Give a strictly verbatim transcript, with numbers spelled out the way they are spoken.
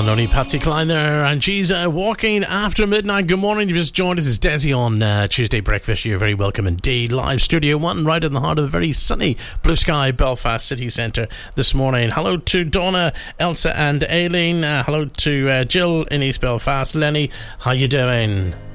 Only Patsy Cline there, and she's uh, walking after midnight. Good morning, you just joined us. It's Desi on uh, Tuesday Breakfast. You're very welcome indeed. Live Studio One, right in the heart of a very sunny blue sky Belfast city centre this morning. Hello to Donna, Elsa and Aileen. Uh, hello to uh, Jill in East Belfast. Lenny, how you doing?